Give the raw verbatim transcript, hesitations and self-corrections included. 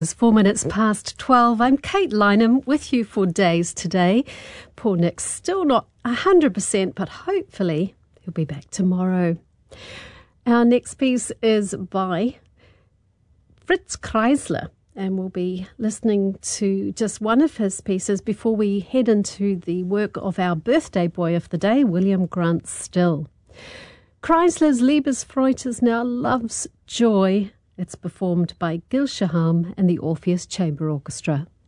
It's four minutes past twelve. I'm Kate Lynham with you for Days Today. Poor Nick's still not one hundred percent, but hopefully he'll be back tomorrow. Our next piece is by Fritz Kreisler, and we'll be listening to just one of his pieces before we head into the work of our birthday boy of the day, William Grant Still. Kreisler's Liebesfreude is now Love's Joy. It's performed by Gil Shaham and the Orpheus Chamber Orchestra.